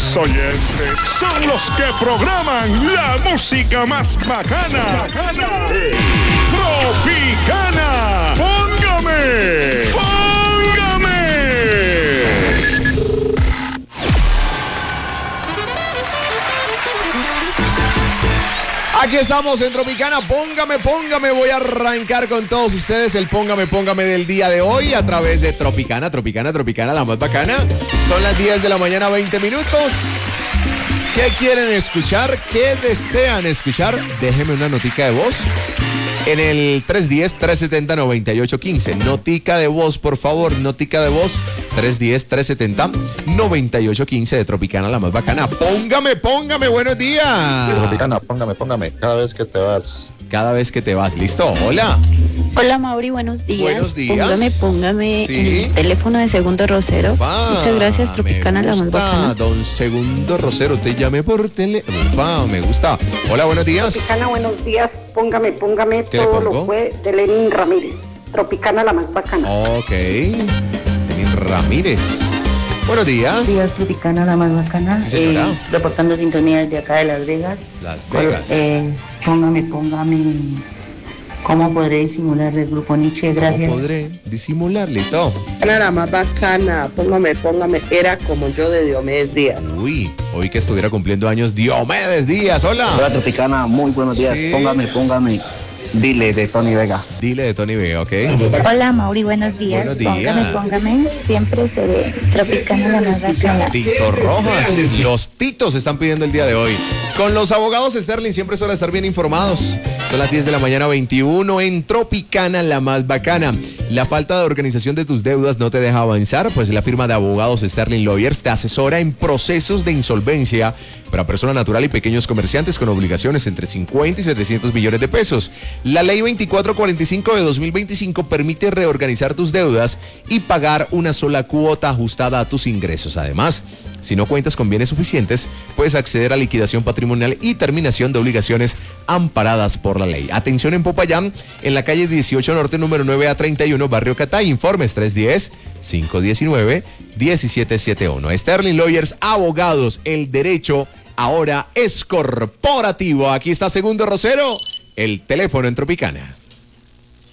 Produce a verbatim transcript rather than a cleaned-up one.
Los oyentes son los que programan la música más bacana. Bacana. Tropicana. Póngame. Póngame. Aquí estamos en Tropicana, póngame, póngame, voy a arrancar con todos ustedes el póngame, póngame del día de hoy a través de Tropicana, Tropicana, Tropicana, la más bacana. Son las diez de la mañana, veinte minutos. ¿Qué quieren escuchar? ¿Qué desean escuchar? Déjenme una notica de voz en el tres uno cero, tres siete cero, nueve ocho uno cinco. Notica de voz, por favor, notica de voz tres uno cero, tres siete cero, nueve ocho uno cinco de Tropicana, la más bacana. Póngame, póngame, buenos días. Tropicana, póngame, póngame, cada vez que te vas. Cada vez que te vas, listo, hola. Hola Mauri, buenos días. Buenos días. Póngame, póngame Sí. el teléfono de Segundo Rosero. Va, Muchas gracias, Tropicana, me la más gusta, bacana. don Segundo Rosero, te llamé por tele. Va, me gusta. Hola, buenos días. Tropicana, buenos días. Póngame, póngame ¿Qué le todo pongo? lo fue de Lenin Ramírez. Tropicana, la más bacana. Ok. Lenin Ramírez. Buenos días. Días, Tropicana, la más bacana. Sí, señora. Eh, reportando sintonía desde acá de Las Vegas. Las Vegas. Eh, póngame, póngame. ¿Cómo podré disimular del grupo Nietzsche? ¿Cómo Gracias. podré disimular? Listo. La más bacana, póngame, póngame, era como yo de Diomedes Díaz. Uy, hoy que estuviera cumpliendo años Diomedes Díaz. Hola. Hola Tropicana, muy buenos días. Sí. Póngame, póngame. Dile de Tony Vega. Dile de Tony B, ¿ok? Hola Mauri, buenos días. Buenos días. Póngame, póngame. Siempre seré Tropicana, la más bacana. Tito Rojas. Los titos están pidiendo el día de hoy. Con los abogados Sterling siempre suelen estar bien informados. Son las diez de la mañana, veintiuno en Tropicana, la más bacana. La falta de organización de tus deudas no te deja avanzar, pues la firma de abogados Sterling Lawyers te asesora en procesos de insolvencia para persona natural y pequeños comerciantes con obligaciones entre cincuenta y setecientos millones de pesos. La ley veinticuatro cuarenta y cinco de dos mil veinticinco permite reorganizar tus deudas y pagar una sola cuota ajustada a tus ingresos. Además, si no cuentas con bienes suficientes, puedes acceder a liquidación patrimonial y terminación de obligaciones amparadas por la ley. Atención en Popayán, en la calle dieciocho Norte, número nueve A treinta y uno, Barrio Catay. Informes tres uno cero, cinco uno nueve, uno siete siete uno. Sterling Lawyers, abogados, el derecho ahora es corporativo. Aquí está Segundo Rosero, el teléfono en Tropicana.